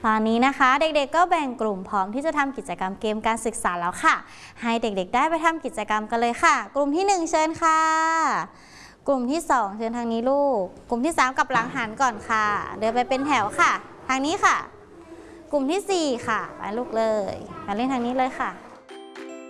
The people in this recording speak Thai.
ตอนนี้นะคะเด็กๆก็แบ่งกลุ่มพร้อมที่จะทำกิจกรรมเกมการศึกษาแล้วค่ะให้เด็กๆได้ไปทำกิจกรรมกันเลยค่ะกลุ่มที่1เชิญค่ะกลุ่มที่2เชิญทางนี้ลูกกลุ่มที่3กับหลังหันก่อนค่ะเดินไปเป็นแถวค่ะทางนี้ค่ะกลุ่มที่4ค่ะไปลูกเลยมาเล่นทางนี้เลยค่ะ